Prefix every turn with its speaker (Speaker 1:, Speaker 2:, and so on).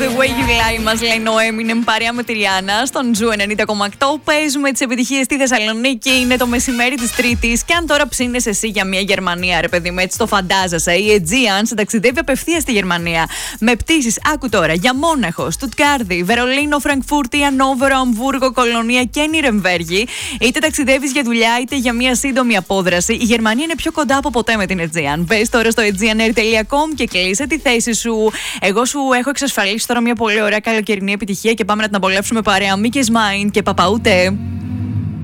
Speaker 1: The Way You Lie μας λέει ο Eminem παρέα με τη Rihanna στον Ζου 90,8. Παίζουμε τις επιτυχίες στη Θεσσαλονίκη. Είναι το μεσημέρι της Τρίτης. Και αν τώρα ψήνες εσύ για μια Γερμανία, ρε παιδί μου, έτσι το φαντάζεσαι, η Aegean ταξιδεύει απευθείας στη Γερμανία. Με πτήσεις, άκου τώρα, για Μόναχο, Στουτγκάρδη, Βερολίνο, Φραγκφούρτη, Ανόβερο, Αμβούργο, Κολονία και Νιρεμβέργη. Είτε ταξιδεύεις για δουλειά, είτε για μια σύντομη απόδραση, η Γερμανία είναι πιο κοντά από ποτέ με την Aegean. Μπες τώρα στο aegeanair.com και κλείσε τη θέση σου. Εγώ σου έχω εξασφαλίσει τώρα μια πολύ ωραία καλοκαιρινή επιτυχία και πάμε να την απολαύσουμε παρέα. Mickey's Mind και Παπαούτε.